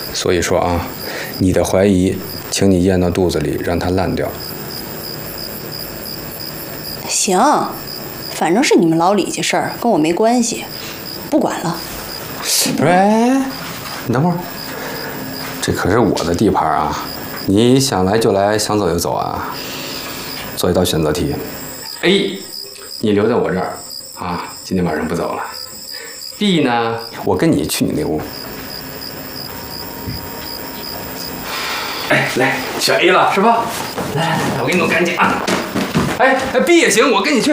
所以说啊，你的怀疑，请你咽到肚子里，让它烂掉。 行，反正是你们老李家事儿，跟我没关系，不管了。 不是，你等会儿，这可是我的地盘啊！你想来就来，想走就走啊！做一道选择题。A， 你留在我这儿啊，今天晚上不走了。B 呢，我跟你去你那屋。哎，来选 A 了是吧？来，我给你弄干净啊！哎，B 也行，我跟你去。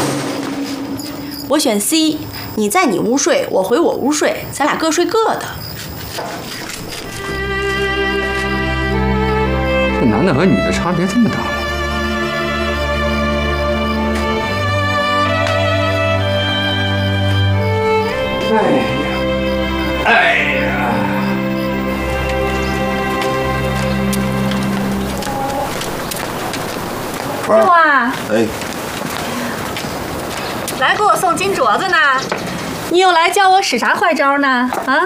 我选 C， 你在你屋睡，我回我屋睡，咱俩各睡各的。 这男的和女的差别这么大吗？哎呀！ 师傅啊！ 哎， 来给我送金镯子呢，你又来教我使啥坏招呢？啊？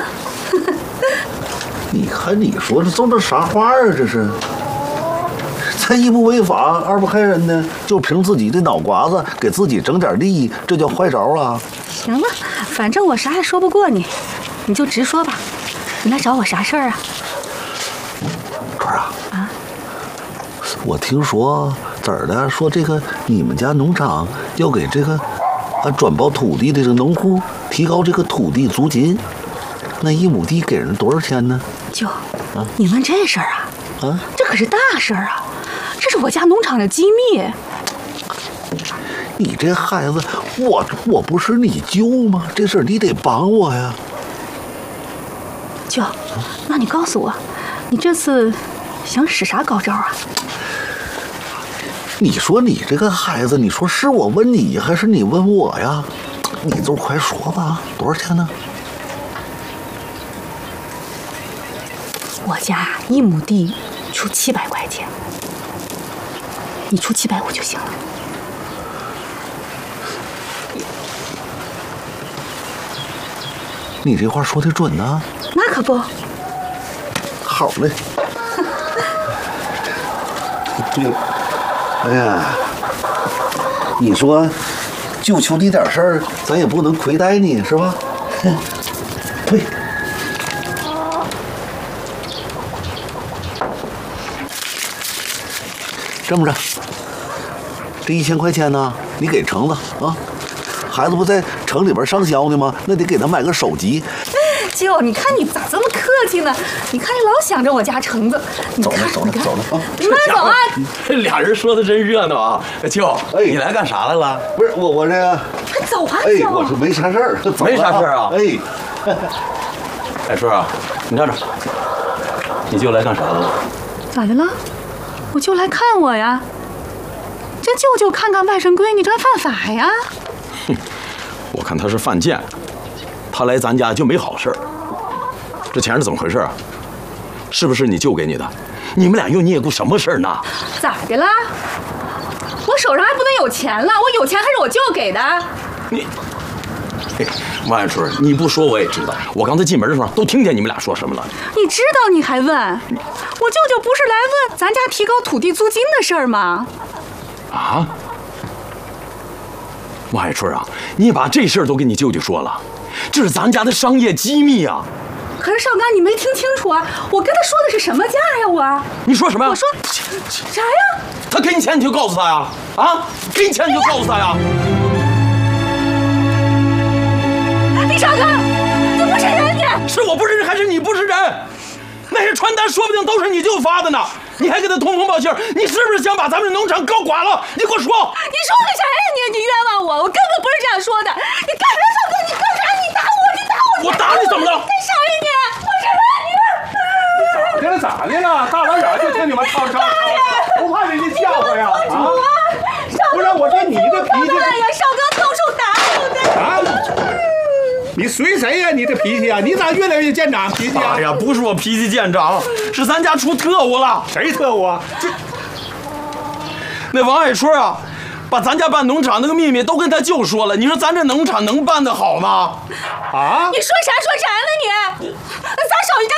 你看你说这这啥话啊？这是，这一不违法，二不害人呢，就凭自己的脑瓜子给自己整点利益，这叫坏招啊！ 行了，反正我啥也说不过你，你就直说吧。你来找我啥事儿啊？ 川啊！啊！我听说怎儿的，说这个你们家农场要给这个转包土地的这个农户提高这个土地租金，那1亩地给人多少钱呢？ 舅，你问这事儿啊？啊，这可是大事儿啊！这是我家农场的机密。 你这孩子，我不是你舅吗？这事儿你得帮我呀。 舅，那你告诉我，你这次想使啥高招啊？ 你说你这个孩子，你说是我问你还是你问我呀？你就快说吧，多少钱呢？ 我家1亩地出700块钱，你出750就行了。 你这话说的准呐？ 那可不。 好嘞。对了，哎呀，你说就求你点事儿，咱也不能亏待你，是吧？对。这么着，这1000块钱呢，你给橙子啊。孩子不在城里边上学呢吗？那得给他买个手机。 舅，你看你咋这么客气呢？你看你老想着我家橙子。 走了走了走了啊！ 慢走啊！ 这俩人说的真热闹啊！舅，哎，你来干啥来了？ 不是我这个。 快走啊！ 哎，我是没啥事儿， 没啥事儿啊。 哎， 哎，叔啊，你站着。你舅来干啥来了？ 咋的了？我舅来看我呀。这舅舅看看外甥闺女，这犯法呀！ 哼，我看他是犯贱，他来咱家就没好事儿。这钱是怎么回事啊？是不是你舅给你的？你们俩又捏咕什么事儿呢？ 咋的了？我手上还不能有钱了？我有钱还是我舅给的？ 你，王爱春，你不说我也知道。我刚才进门的时候都听见你们俩说什么了。 你知道你还问？我舅舅不是来问咱家提高土地租金的事儿吗？ 啊？王爱春啊，你把这事儿都跟你舅舅说了，这是咱家的商业机密啊！ 可是少刚，你没听清楚啊！我跟他说的是什么价呀？我你说什么呀？ 我说啥呀？ 他给你钱你就告诉他呀！啊，给你钱你就告诉他呀！ 李少刚，你不是人你！ 是我不是人还是你不是人？那些传单说不定都是你舅发的呢！你还给他通风报信，你是不是想把咱们的农场搞垮了？你给我说！ 你说的啥呀？你冤枉我！我根本不是这样说的！你干啥，少哥？你干啥？你打我！你打我！ 我打你怎么了？ 干啥呀你？我是咋的了？咋的了？大老远就听你们吵吵吵，不怕人家吓唬呀？啊！不然我这你的脾气。 哎呀，少哥动手打我的！ 啊！你随谁呀？你这脾气啊？你咋越来越见长脾气啊？ 哎呀，不是我脾气见长，是咱家出特务了。 谁特务啊？这那王爱春啊，把咱家办农场那个秘密都跟他舅说了。你说咱这农场能办得好吗？ 啊！ 你说啥呢你？咱少一家